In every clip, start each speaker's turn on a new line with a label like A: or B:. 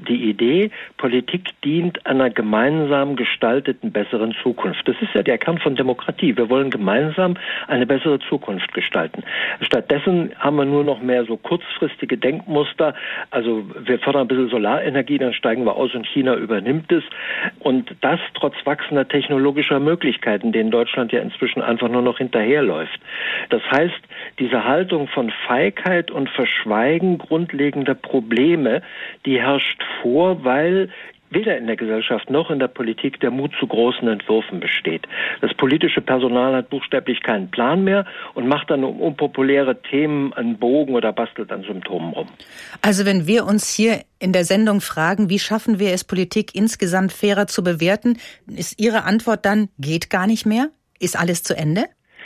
A: die Idee, Politik dient einer gemeinsam gestalteten besseren Zukunft. Das ist ja der Kern von Demokratie. Wir wollen gemeinsam eine bessere Zukunft gestalten. Stattdessen haben wir nur noch mehr so kurzfristige Denkmuster. Also wir fördern ein bisschen Solarenergie, dann steigen wir aus und China übernimmt es. Und das trotz wachsender technologischer Möglichkeiten, denen Deutschland ja inzwischen einfach nur noch hinterherläuft. Das heißt, diese Haltung von Feigheit und Verschweigen grundlegender Probleme, die herrscht vor, weil weder in der Gesellschaft noch in der Politik der Mut zu großen Entwürfen besteht. Das politische Personal hat buchstäblich keinen Plan mehr und macht dann um unpopuläre Themen einen Bogen oder bastelt an Symptomen rum.
B: Also wenn wir uns hier in der Sendung fragen, wie schaffen wir es, Politik insgesamt fairer zu bewerten, ist Ihre Antwort dann, geht gar nicht mehr? Ist alles zu Ende?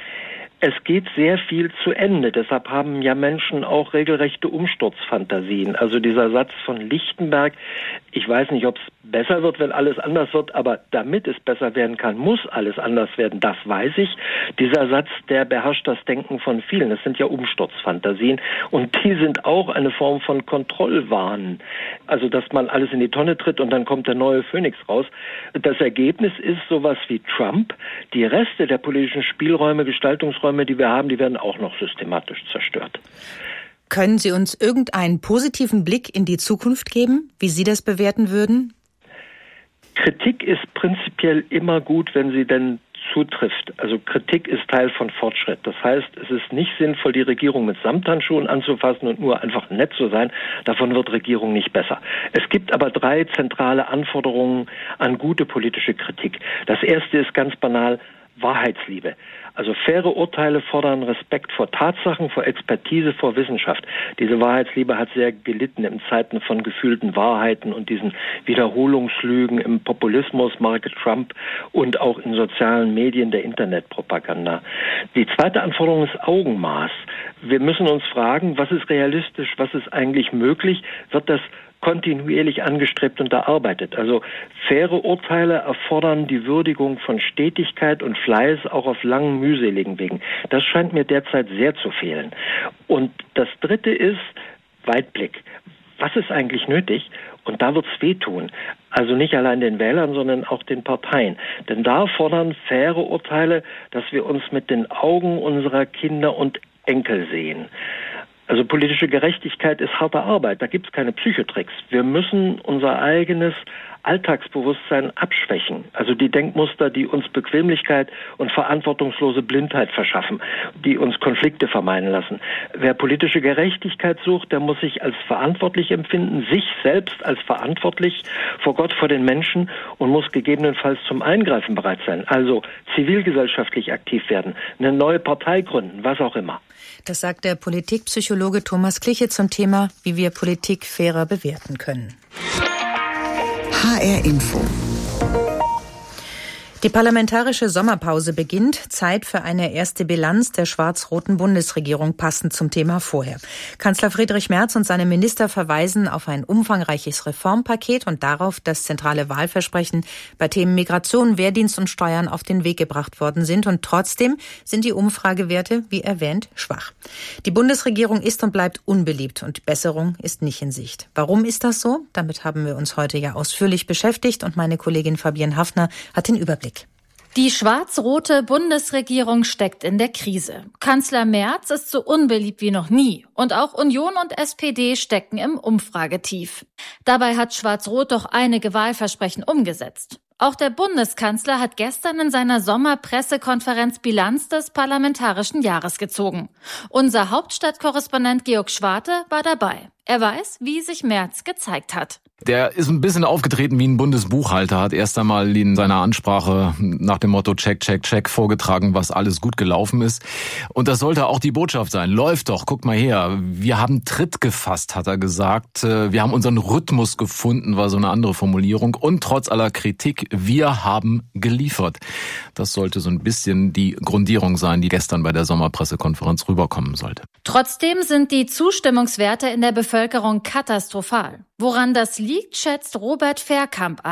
A: Es geht sehr viel zu Ende. Deshalb haben ja Menschen auch regelrechte Umsturzfantasien. Also dieser Satz von Lichtenberg, ich weiß nicht, ob es besser wird, wenn alles anders wird, aber damit es besser werden kann, muss alles anders werden, das weiß ich. Dieser Satz, der beherrscht das Denken von vielen. Das sind ja Umsturzfantasien und die sind auch eine Form von Kontrollwahn. Also, dass man alles in die Tonne tritt und dann kommt der neue Phönix raus. Das Ergebnis ist sowas wie Trump. Die Reste der politischen Spielräume, Gestaltungsräume, die wir haben, die werden auch noch systematisch zerstört.
B: Können Sie uns irgendeinen positiven Blick in die Zukunft geben, wie Sie das bewerten würden?
A: Kritik ist prinzipiell immer gut, wenn sie denn zutrifft. Also Kritik ist Teil von Fortschritt. Das heißt, es ist nicht sinnvoll, die Regierung mit Samthandschuhen anzufassen und nur einfach nett zu sein. Davon wird Regierung nicht besser. Es gibt aber 3 zentrale Anforderungen an gute politische Kritik. Das erste ist ganz banal Wahrheitsliebe. Also faire Urteile fordern Respekt vor Tatsachen, vor Expertise, vor Wissenschaft. Diese Wahrheitsliebe hat sehr gelitten in Zeiten von gefühlten Wahrheiten und diesen Wiederholungslügen im Populismus, Marke Trump und auch in sozialen Medien der Internetpropaganda. Die zweite Anforderung ist Augenmaß. Wir müssen uns fragen, was ist realistisch, was ist eigentlich möglich? Wird das kontinuierlich angestrebt und erarbeitet. Also faire Urteile erfordern die Würdigung von Stetigkeit und Fleiß auch auf langen, mühseligen Wegen. Das scheint mir derzeit sehr zu fehlen. Und das dritte ist Weitblick. Was ist eigentlich nötig? Und da wird's wehtun. Also nicht allein den Wählern, sondern auch den Parteien. Denn da fordern faire Urteile, dass wir uns mit den Augen unserer Kinder und Enkel sehen. Also politische Gerechtigkeit ist harte Arbeit, da gibt es keine Psychotricks. Wir müssen unser eigenes Alltagsbewusstsein abschwächen. Also die Denkmuster, die uns Bequemlichkeit und verantwortungslose Blindheit verschaffen, die uns Konflikte vermeiden lassen. Wer politische Gerechtigkeit sucht, der muss sich als verantwortlich empfinden, sich selbst als verantwortlich vor Gott, vor den Menschen und muss gegebenenfalls zum Eingreifen bereit sein. Also zivilgesellschaftlich aktiv werden, eine neue Partei gründen, was auch immer.
B: Das sagt der Politikpsychologe Thomas Kliche zum Thema, wie wir Politik fairer bewerten können.
C: HR Info.
B: Die parlamentarische Sommerpause beginnt. Zeit für eine erste Bilanz der schwarz-roten Bundesregierung, passend zum Thema vorher. Kanzler Friedrich Merz und seine Minister verweisen auf ein umfangreiches Reformpaket und darauf, dass zentrale Wahlversprechen bei Themen Migration, Wehrdienst und Steuern auf den Weg gebracht worden sind. Und trotzdem sind die Umfragewerte, wie erwähnt, schwach. Die Bundesregierung ist und bleibt unbeliebt und Besserung ist nicht in Sicht. Warum ist das so? Damit haben wir uns heute ja ausführlich beschäftigt und meine Kollegin Fabienne Haffner hat den Überblick.
D: Die schwarz-rote Bundesregierung steckt in der Krise. Kanzler Merz ist so unbeliebt wie noch nie. Und auch Union und SPD stecken im Umfragetief. Dabei hat Schwarz-Rot doch einige Wahlversprechen umgesetzt. Auch der Bundeskanzler hat gestern in seiner Sommerpressekonferenz Bilanz des parlamentarischen Jahres gezogen. Unser Hauptstadtkorrespondent Georg Schwarte war dabei. Er weiß, wie sich Merz gezeigt hat.
E: Der ist ein bisschen aufgetreten wie ein Bundesbuchhalter, hat erst einmal in seiner Ansprache nach dem Motto Check, Check, Check vorgetragen, was alles gut gelaufen ist. Und das sollte auch die Botschaft sein. Läuft doch, guck mal her. Wir haben Tritt gefasst, hat er gesagt. Wir haben unseren Rhythmus gefunden, war so eine andere Formulierung. Und trotz aller Kritik, wir haben geliefert. Das sollte so ein bisschen die Grundierung sein, die gestern bei der Sommerpressekonferenz rüberkommen sollte.
D: Trotzdem sind die Zustimmungswerte in der Bevölkerung katastrophal. Woran das liegt, schätzt Robert Verkamp ein.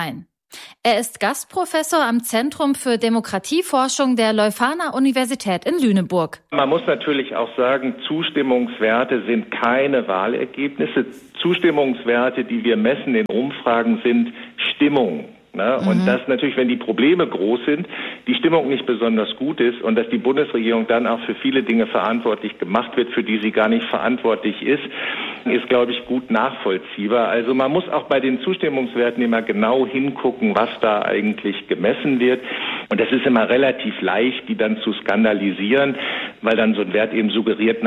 D: Er ist Gastprofessor am Zentrum für Demokratieforschung der Leuphana-Universität in Lüneburg.
C: Man muss natürlich auch sagen, Zustimmungswerte sind keine Wahlergebnisse. Zustimmungswerte, die wir messen in Umfragen, sind Stimmungen. Und dass natürlich, wenn die Probleme groß sind, die Stimmung nicht besonders gut ist und dass die Bundesregierung dann auch für viele Dinge verantwortlich gemacht wird, für die sie gar nicht verantwortlich ist, glaube ich, gut nachvollziehbar. Also man muss auch bei den Zustimmungswerten immer genau hingucken, was da eigentlich gemessen wird. Und das ist immer relativ leicht, die dann zu skandalisieren, weil dann so ein Wert eben suggeriert,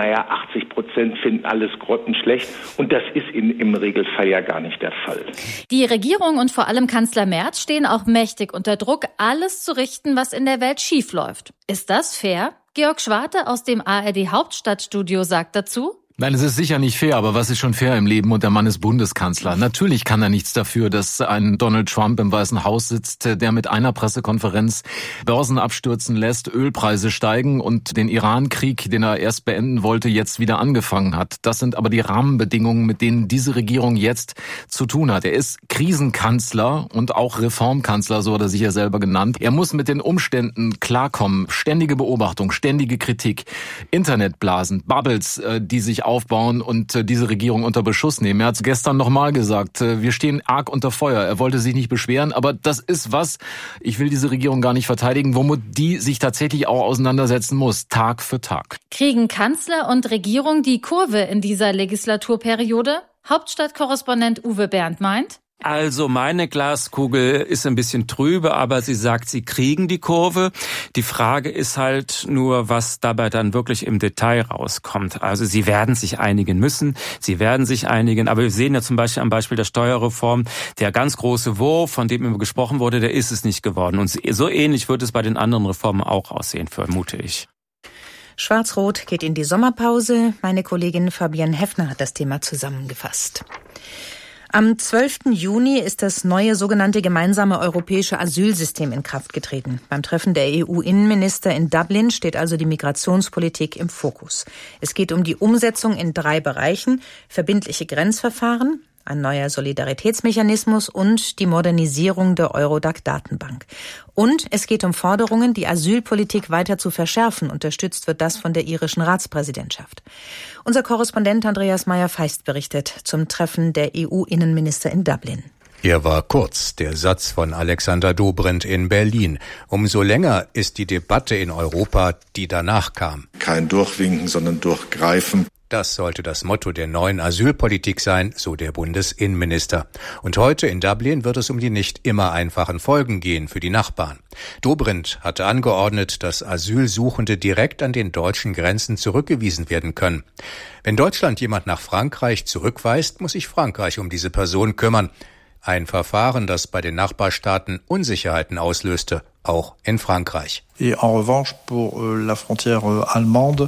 C: 80% finden alles grottenschlecht. Und das ist im Regelfall ja gar nicht der Fall.
D: Die Regierung und vor allem Kanzler Merz stehen auch mächtig unter Druck, alles zu richten, was in der Welt schiefläuft. Ist das fair? Georg Schwarte aus dem ARD Hauptstadtstudio sagt dazu:
E: Nein, es ist sicher nicht fair, aber was ist schon fair im Leben? Und der Mann ist Bundeskanzler. Natürlich kann er nichts dafür, dass ein Donald Trump im Weißen Haus sitzt, der mit einer Pressekonferenz Börsen abstürzen lässt, Ölpreise steigen und den Iran-Krieg, den er erst beenden wollte, jetzt wieder angefangen hat. Das sind aber die Rahmenbedingungen, mit denen diese Regierung jetzt zu tun hat. Er ist Krisenkanzler und auch Reformkanzler, so hat er sich ja selber genannt. Er muss mit den Umständen klarkommen. Ständige Beobachtung, ständige Kritik, Internetblasen, Bubbles, die sich aufbauen und diese Regierung unter Beschuss nehmen. Er hat es gestern nochmal gesagt, wir stehen arg unter Feuer. Er wollte sich nicht beschweren, aber das ist was, ich will diese Regierung gar nicht verteidigen, womit die sich tatsächlich auch auseinandersetzen muss, Tag für Tag.
D: Kriegen Kanzler und Regierung die Kurve in dieser Legislaturperiode? Hauptstadtkorrespondent Uwe Bernd meint:
F: Also meine Glaskugel ist ein bisschen trübe, aber sie sagt, sie kriegen die Kurve. Die Frage ist halt nur, was dabei dann wirklich im Detail rauskommt. Also sie werden sich einigen müssen, sie werden sich einigen, aber wir sehen ja zum Beispiel am Beispiel der Steuerreform, der ganz große Wurf, von dem immer gesprochen wurde, der ist es nicht geworden. Und so ähnlich wird es bei den anderen Reformen auch aussehen, vermute ich.
B: Schwarz-Rot geht in die Sommerpause. Meine Kollegin Fabienne Heffner hat das Thema zusammengefasst. Am 12. Juni ist das neue sogenannte gemeinsame europäische Asylsystem in Kraft getreten. Beim Treffen der EU-Innenminister in Dublin steht also die Migrationspolitik im Fokus. Es geht um die Umsetzung in 3 Bereichen: verbindliche Grenzverfahren, ein neuer Solidaritätsmechanismus und die Modernisierung der Eurodac-Datenbank. Und es geht um Forderungen, die Asylpolitik weiter zu verschärfen. Unterstützt wird das von der irischen Ratspräsidentschaft. Unser Korrespondent Andreas Meyer-Feist berichtet zum Treffen der EU-Innenminister in Dublin.
G: Er war kurz, der Satz von Alexander Dobrindt in Berlin. Umso länger ist die Debatte in Europa, die danach kam.
H: Kein Durchwinken, sondern Durchgreifen.
G: Das sollte das Motto der neuen Asylpolitik sein, so der Bundesinnenminister. Und heute in Dublin wird es um die nicht immer einfachen Folgen gehen für die Nachbarn. Dobrindt hatte angeordnet, dass Asylsuchende direkt an den deutschen Grenzen zurückgewiesen werden können. Wenn Deutschland jemand nach Frankreich zurückweist, muss sich Frankreich um diese Person kümmern. Ein Verfahren, das bei den Nachbarstaaten Unsicherheiten auslöste, auch in Frankreich.
I: Et en revanche pour la frontière allemande,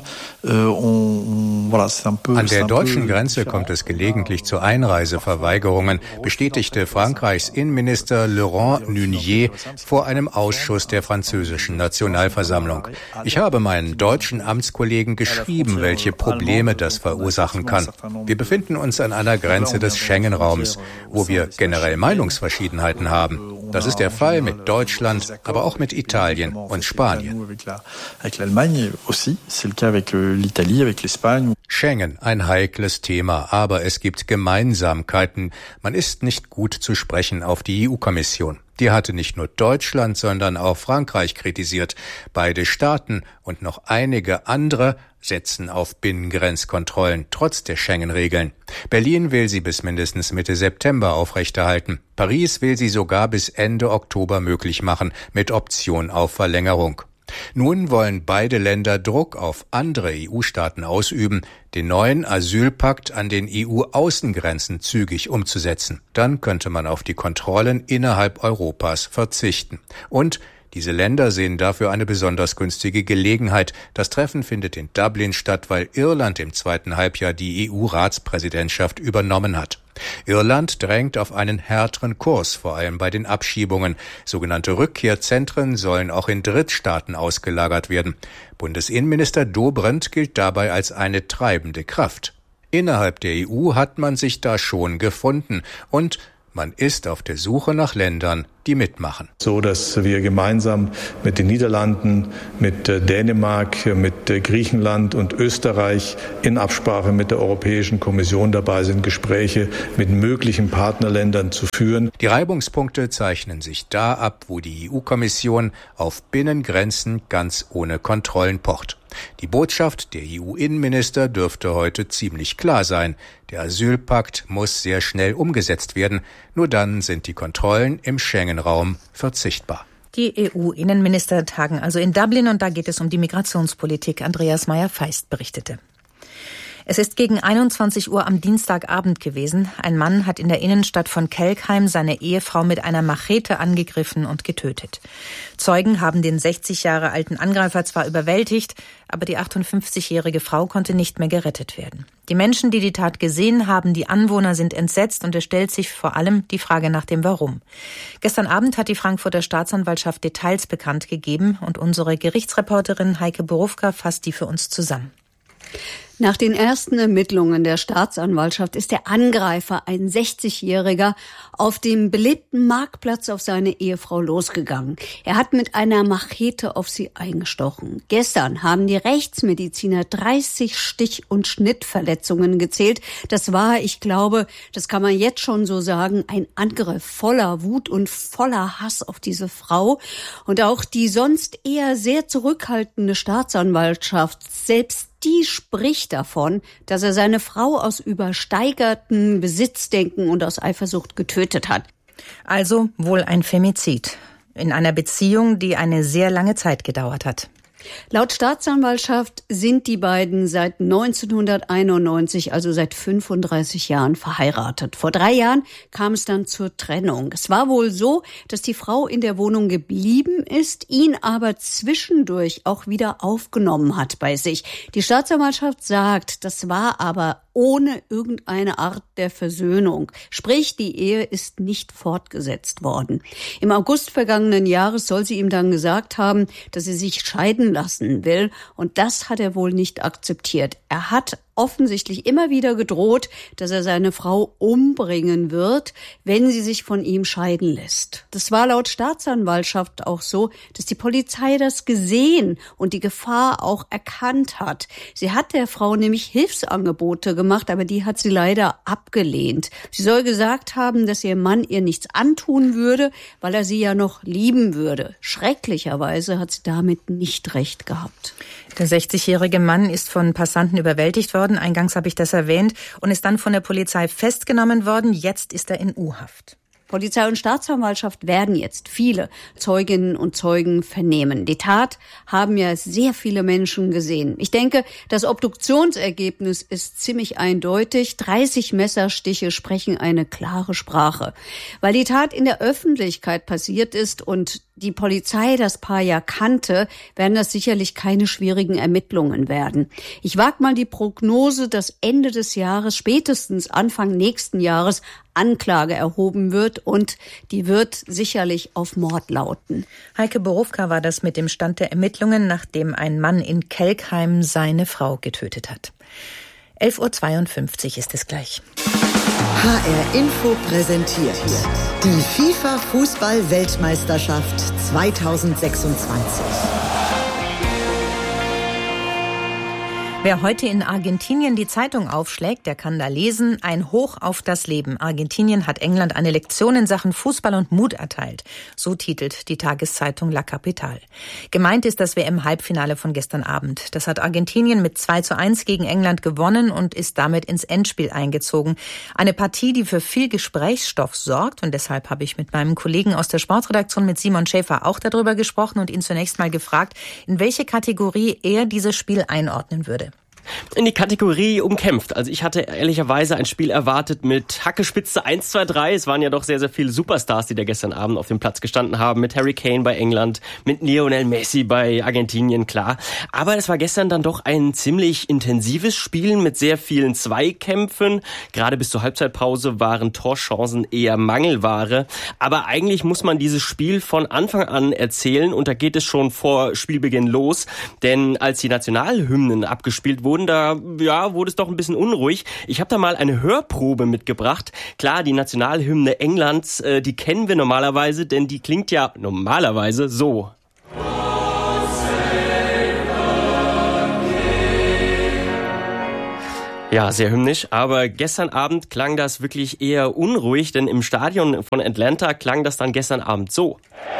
I: c'est un peu.
G: An der deutschen Grenze kommt es gelegentlich zu Einreiseverweigerungen, bestätigte Frankreichs Innenminister Laurent Nunez vor einem Ausschuss der französischen Nationalversammlung. Ich habe meinen deutschen Amtskollegen geschrieben, welche Probleme das verursachen kann. Wir befinden uns an einer Grenze des Schengen-Raums, wo wir generell Meinungsverschiedenheiten haben. Das ist der Fall mit Deutschland, aber auch mit Italien und Spanien. Schengen, ein heikles Thema, aber es gibt Gemeinsamkeiten. Man ist nicht gut zu sprechen auf die EU-Kommission. Die hatte nicht nur Deutschland, sondern auch Frankreich kritisiert. Beide Staaten und noch einige andere setzen auf Binnengrenzkontrollen, trotz der Schengen-Regeln. Berlin will sie bis mindestens Mitte September aufrechterhalten. Paris will sie sogar bis Ende Oktober möglich machen, mit Option auf Verlängerung. Nun wollen beide Länder Druck auf andere EU-Staaten ausüben, den neuen Asylpakt an den EU-Außengrenzen zügig umzusetzen. Dann könnte man auf die Kontrollen innerhalb Europas verzichten. Und diese Länder sehen dafür eine besonders günstige Gelegenheit. Das Treffen findet in Dublin statt, weil Irland im zweiten Halbjahr die EU-Ratspräsidentschaft übernommen hat. Irland drängt auf einen härteren Kurs, vor allem bei den Abschiebungen. Sogenannte Rückkehrzentren sollen auch in Drittstaaten ausgelagert werden. Bundesinnenminister Dobrindt gilt dabei als eine treibende Kraft. Innerhalb der EU hat man sich da schon gefunden und Man ist auf der Suche nach Ländern, die mitmachen.
H: So, dass wir gemeinsam mit den Niederlanden, mit Dänemark, mit Griechenland und Österreich in Absprache mit der Europäischen Kommission dabei sind, Gespräche mit möglichen Partnerländern zu führen.
G: Die Reibungspunkte zeichnen sich da ab, wo die EU-Kommission auf Binnengrenzen ganz ohne Kontrollen pocht. Die Botschaft der EU-Innenminister dürfte heute ziemlich klar sein. Der Asylpakt muss sehr schnell umgesetzt werden. Nur dann sind die Kontrollen im Schengen-Raum verzichtbar.
B: Die EU-Innenminister tagen also in Dublin und da geht es um die Migrationspolitik. Andreas Meyer-Feist berichtete. Es ist gegen 21 Uhr am Dienstagabend gewesen. Ein Mann hat in der Innenstadt von Kelkheim seine Ehefrau mit einer Machete angegriffen und getötet. Zeugen haben den 60 Jahre alten Angreifer zwar überwältigt, aber die 58-jährige Frau konnte nicht mehr gerettet werden. Die Menschen, die die Tat gesehen haben, die Anwohner, sind entsetzt und es stellt sich vor allem die Frage nach dem Warum. Gestern Abend hat die Frankfurter Staatsanwaltschaft Details bekannt gegeben und unsere Gerichtsreporterin Heike Borufka fasst die für uns zusammen.
J: Nach den ersten Ermittlungen der Staatsanwaltschaft ist der Angreifer, ein 60-Jähriger, auf dem belebten Marktplatz auf seine Ehefrau losgegangen. Er hat mit einer Machete auf sie eingestochen. Gestern haben die Rechtsmediziner 30 Stich- und Schnittverletzungen gezählt. Das war, ich glaube, das kann man jetzt schon so sagen, ein Angriff voller Wut und voller Hass auf diese Frau. Und auch die sonst eher sehr zurückhaltende Staatsanwaltschaft, selbst die spricht davon, dass er seine Frau aus übersteigertem Besitzdenken und aus Eifersucht getötet hat.
B: Also wohl ein Femizid in einer Beziehung, die eine sehr lange Zeit gedauert hat.
J: Laut Staatsanwaltschaft sind die beiden seit 1991, also seit 35 Jahren verheiratet. Vor 3 Jahren kam es dann zur Trennung. Es war wohl so, dass die Frau in der Wohnung geblieben ist, ihn aber zwischendurch auch wieder aufgenommen hat bei sich. Die Staatsanwaltschaft sagt, das war aber ohne irgendeine Art der Versöhnung. Sprich, die Ehe ist nicht fortgesetzt worden. Im August vergangenen Jahres soll sie ihm dann gesagt haben, dass sie sich scheiden lassen will. Und das hat er wohl nicht akzeptiert. Er hat offensichtlich immer wieder gedroht, dass er seine Frau umbringen wird, wenn sie sich von ihm scheiden lässt. Das war laut Staatsanwaltschaft auch so, dass die Polizei das gesehen und die Gefahr auch erkannt hat. Sie hat der Frau nämlich Hilfsangebote gemacht, aber die hat sie leider abgelehnt. Sie soll gesagt haben, dass ihr Mann ihr nichts antun würde, weil er sie ja noch lieben würde. Schrecklicherweise hat sie damit nicht recht gehabt.
B: Der 60-jährige Mann ist von Passanten überwältigt worden, eingangs habe ich das erwähnt, und ist dann von der Polizei festgenommen worden. Jetzt ist er in U-Haft.
J: Polizei und Staatsanwaltschaft werden jetzt viele Zeuginnen und Zeugen vernehmen. Die Tat haben ja sehr viele Menschen gesehen. Ich denke, das Obduktionsergebnis ist ziemlich eindeutig. 30 Messerstiche sprechen eine klare Sprache. Weil die Tat in der Öffentlichkeit passiert ist und die Polizei das Paar ja kannte, werden das sicherlich keine schwierigen Ermittlungen werden. Ich wage mal die Prognose, dass Ende des Jahres, spätestens Anfang nächsten Jahres, Anklage erhoben wird und die wird sicherlich auf Mord lauten.
B: Heike Borufka war das mit dem Stand der Ermittlungen, nachdem ein Mann in Kelkheim seine Frau getötet hat. 11.52 Uhr ist es gleich.
K: HR Info präsentiert die FIFA-Fußball-Weltmeisterschaft 2026.
B: Wer heute in Argentinien die Zeitung aufschlägt, der kann da lesen: Ein Hoch auf das Leben. Argentinien hat England eine Lektion in Sachen Fußball und Mut erteilt. So titelt die Tageszeitung La Capital. Gemeint ist das WM-Halbfinale von gestern Abend. Das hat Argentinien mit 2:1 gegen England gewonnen und ist damit ins Endspiel eingezogen. Eine Partie, die für viel Gesprächsstoff sorgt. Und deshalb habe ich mit meinem Kollegen aus der Sportredaktion, mit Simon Schäfer, auch darüber gesprochen und ihn zunächst mal gefragt, in welche Kategorie er dieses Spiel einordnen würde.
L: In die Kategorie umkämpft. Also ich hatte ehrlicherweise ein Spiel erwartet mit Hackespitze 1, 2, 3. Es waren ja doch sehr, sehr viele Superstars, die da gestern Abend auf dem Platz gestanden haben. Mit Harry Kane bei England, mit Lionel Messi bei Argentinien, klar. Aber es war gestern dann doch ein ziemlich intensives Spiel mit sehr vielen Zweikämpfen. Gerade bis zur Halbzeitpause waren Torchancen eher Mangelware. Aber eigentlich muss man dieses Spiel von Anfang an erzählen und da geht es schon vor Spielbeginn los. Denn als die Nationalhymnen abgespielt wurden, Stadion, da wurde es doch ein bisschen unruhig. Ich habe da mal eine Hörprobe mitgebracht. Klar, die Nationalhymne Englands, die kennen wir normalerweise, denn die klingt ja normalerweise so. Ja, sehr hymnisch, aber gestern Abend klang das wirklich eher unruhig, denn im Stadion von Atlanta klang das dann gestern Abend so.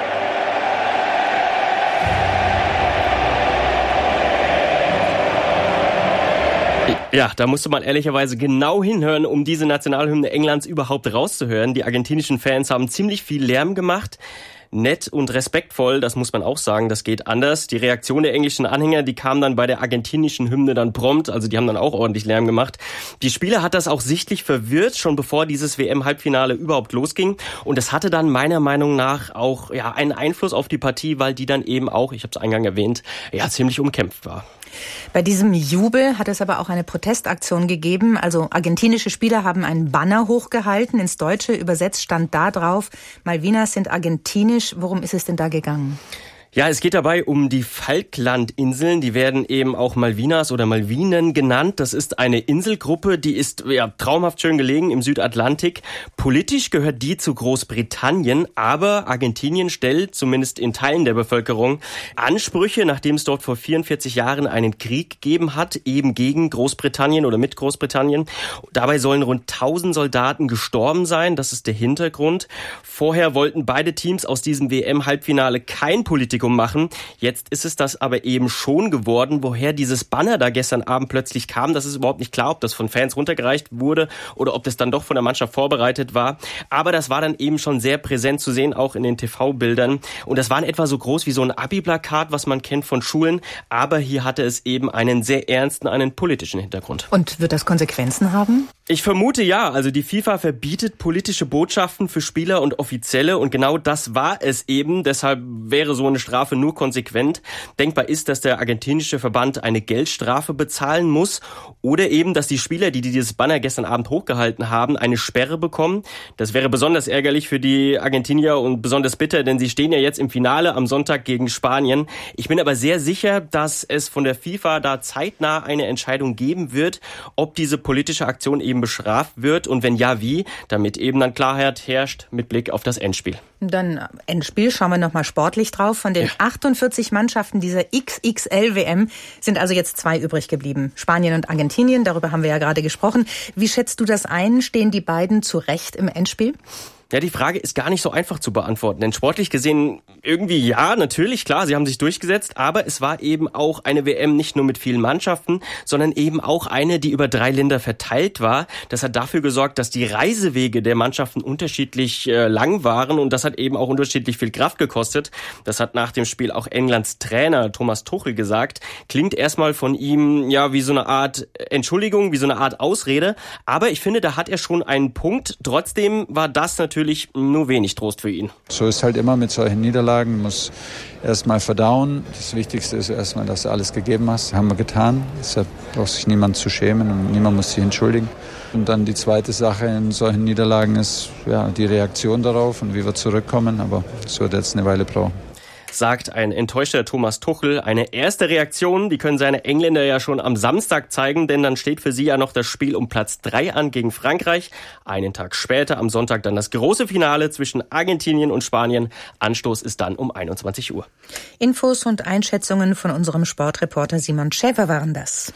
L: Ja, da musste man ehrlicherweise genau hinhören, um diese Nationalhymne Englands überhaupt rauszuhören. Die argentinischen Fans haben ziemlich viel Lärm gemacht. Nett und respektvoll, das muss man auch sagen, das geht anders. Die Reaktion der englischen Anhänger, die kam dann bei der argentinischen Hymne dann prompt, also die haben dann auch ordentlich Lärm gemacht. Die Spieler hat das auch sichtlich verwirrt, schon bevor dieses WM-Halbfinale überhaupt losging. Und das hatte dann meiner Meinung nach auch einen Einfluss auf die Partie, weil die dann eben auch, ich habe es eingangs erwähnt, ziemlich umkämpft war.
B: Bei diesem Jubel hat es aber auch eine Protestaktion gegeben. Also argentinische Spieler haben einen Banner hochgehalten. Ins Deutsche übersetzt stand da drauf: Malvinas sind argentinisch. Worum ist es denn da gegangen?
L: Ja, es geht dabei um die Falklandinseln. Die werden eben auch Malvinas oder Malvinen genannt. Das ist eine Inselgruppe, die ist traumhaft schön gelegen im Südatlantik. Politisch gehört die zu Großbritannien, aber Argentinien stellt, zumindest in Teilen der Bevölkerung, Ansprüche, nachdem es dort vor 44 Jahren einen Krieg gegeben hat, eben gegen Großbritannien oder mit Großbritannien. Dabei sollen rund 1000 Soldaten gestorben sein. Das ist der Hintergrund. Vorher wollten beide Teams aus diesem WM-Halbfinale kein Politikum machen. Jetzt ist es das aber eben schon geworden. Woher dieses Banner da gestern Abend plötzlich kam, das ist überhaupt nicht klar, ob das von Fans runtergereicht wurde oder ob das dann doch von der Mannschaft vorbereitet war. Aber das war dann eben schon sehr präsent zu sehen, auch in den TV-Bildern. Und das war in etwa so groß wie so ein Abi-Plakat, was man kennt von Schulen. Aber hier hatte es eben einen sehr ernsten, einen politischen Hintergrund.
B: Und wird das Konsequenzen haben?
L: Ich vermute ja. Also die FIFA verbietet politische Botschaften für Spieler und Offizielle. Und genau das war es eben. Deshalb wäre so eine Strafe nur konsequent. Denkbar ist, dass der argentinische Verband eine Geldstrafe bezahlen muss oder eben, dass die Spieler, die dieses Banner gestern Abend hochgehalten haben, eine Sperre bekommen. Das wäre besonders ärgerlich für die Argentinier und besonders bitter, denn sie stehen ja jetzt im Finale am Sonntag gegen Spanien. Ich bin aber sehr sicher, dass es von der FIFA da zeitnah eine Entscheidung geben wird, ob diese politische Aktion eben bestraft wird und wenn ja, wie, damit eben dann Klarheit herrscht mit Blick auf das Endspiel.
B: Dann Endspiel, schauen wir nochmal sportlich drauf. Von den 48 Mannschaften dieser XXL-WM sind also jetzt 2 übrig geblieben. Spanien und Argentinien, darüber haben wir ja gerade gesprochen. Wie schätzt du das ein? Stehen die beiden zu Recht im Endspiel?
L: Ja, die Frage ist gar nicht so einfach zu beantworten, denn sportlich gesehen irgendwie ja, natürlich, klar, sie haben sich durchgesetzt, aber es war eben auch eine WM nicht nur mit vielen Mannschaften, sondern eben auch eine, die über 3 Länder verteilt war. Das hat dafür gesorgt, dass die Reisewege der Mannschaften unterschiedlich lang waren und das hat eben auch unterschiedlich viel Kraft gekostet. Das hat nach dem Spiel auch Englands Trainer Thomas Tuchel gesagt. Klingt erstmal von ihm ja wie so eine Art Entschuldigung, wie so eine Art Ausrede, aber ich finde, da hat er schon einen Punkt. Trotzdem war das natürlich nur wenig Trost für ihn.
M: So ist halt immer mit solchen Niederlagen, muss erstmal verdauen. Das Wichtigste ist erstmal, dass du alles gegeben hast. Haben wir getan. Deshalb braucht sich niemand zu schämen und niemand muss sich entschuldigen. Und dann die zweite Sache in solchen Niederlagen ist die Reaktion darauf und wie wir zurückkommen. Aber es wird jetzt eine Weile brauchen.
L: Sagt ein enttäuschter Thomas Tuchel. Eine erste Reaktion, die können seine Engländer ja schon am Samstag zeigen, denn dann steht für sie ja noch das Spiel um Platz 3 an gegen Frankreich. Einen Tag später, am Sonntag, dann das große Finale zwischen Argentinien und Spanien. Anstoß ist dann um 21 Uhr.
B: Infos und Einschätzungen von unserem Sportreporter Simon Schäfer waren das.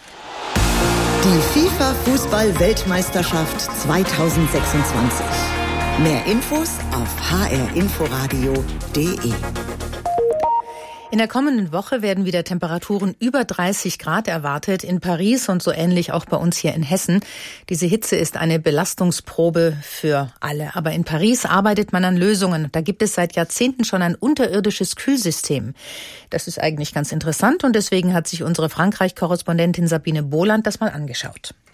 K: Die FIFA-Fußball-Weltmeisterschaft 2026. Mehr Infos auf hrinforadio.de.
B: In der kommenden Woche werden wieder Temperaturen über 30 Grad erwartet in Paris und so ähnlich auch bei uns hier in Hessen. Diese Hitze ist eine Belastungsprobe für alle. Aber in Paris arbeitet man an Lösungen. Da gibt es seit Jahrzehnten schon ein unterirdisches Kühlsystem. Das ist eigentlich ganz interessant und deswegen hat sich unsere Frankreich-Korrespondentin Sabine Bohland das mal angeschaut.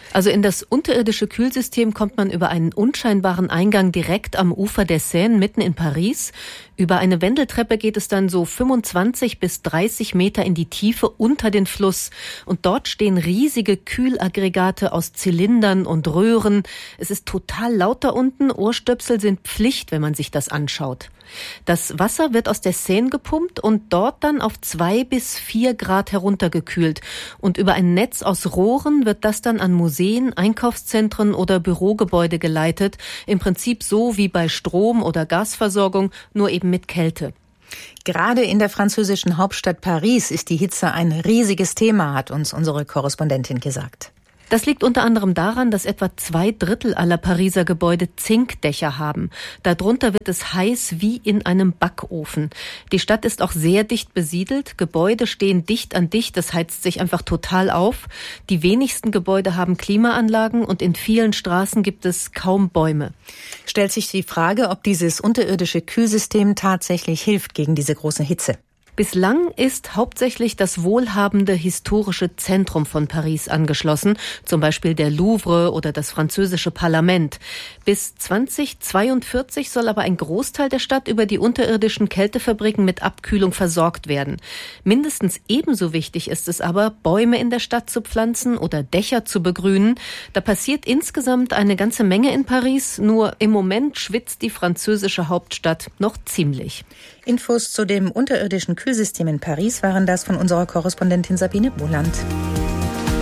N: Also in das unterirdische Kühlsystem kommt man über einen unscheinbaren Eingang direkt am Ufer der Seine mitten in Paris. Über eine Wendeltreppe geht es dann so 25 bis 30 Meter in die Tiefe unter den Fluss. Und dort stehen riesige Kühlaggregate aus Zylindern und Röhren. Es ist total laut da unten. Ohrstöpsel sind Pflicht, wenn man sich das anschaut. Das Wasser wird aus der Seine gepumpt und dort dann auf 2 bis 4 Grad heruntergekühlt. Und über ein Netz aus Rohren wird das dann an Museen, Einkaufszentren oder Bürogebäude geleitet. Im Prinzip so wie bei Strom- oder Gasversorgung, nur eben mit Kälte.
B: Gerade in der französischen Hauptstadt Paris ist die Hitze ein riesiges Thema, hat uns unsere Korrespondentin gesagt.
N: Das liegt unter anderem daran, dass etwa 2/3 aller Pariser Gebäude Zinkdächer haben. Darunter wird es heiß wie in einem Backofen. Die Stadt ist auch sehr dicht besiedelt. Gebäude stehen dicht an dicht, das heizt sich einfach total auf. Die wenigsten Gebäude haben Klimaanlagen und in vielen Straßen gibt es kaum Bäume.
B: Stellt sich die Frage, ob dieses unterirdische Kühlsystem tatsächlich hilft gegen diese große Hitze.
N: Bislang ist hauptsächlich das wohlhabende historische Zentrum von Paris angeschlossen, zum Beispiel der Louvre oder das französische Parlament. Bis 2042 soll aber ein Großteil der Stadt über die unterirdischen Kältefabriken mit Abkühlung versorgt werden. Mindestens ebenso wichtig ist es aber, Bäume in der Stadt zu pflanzen oder Dächer zu begrünen. Da passiert insgesamt eine ganze Menge in Paris, nur im Moment schwitzt die französische Hauptstadt noch ziemlich.
B: Infos zu dem unterirdischen Kühlsystem in Paris waren das von unserer Korrespondentin Sabine Boland.